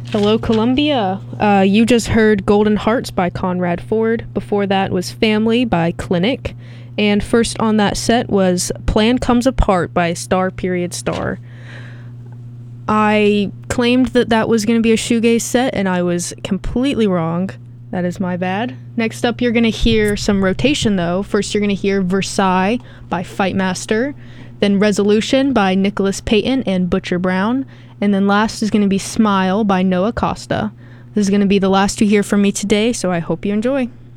Hello, Columbia. You just heard Golden Hearts by Conrad Ford. Before that was Family by Clinic. And first on that set was Plan Comes Apart by Star Period Star. I claimed that was going to be a shoegaze set, and I was completely wrong. That is my bad. Next up, you're going to hear some rotation, though. First, you're going to hear Versailles by Fightmaster, then Resolution by Nicholas Payton and Butcher Brown, and then last is going to be Smile by Noah Costa. This is going to be the last you hear from me today, so I hope you enjoy.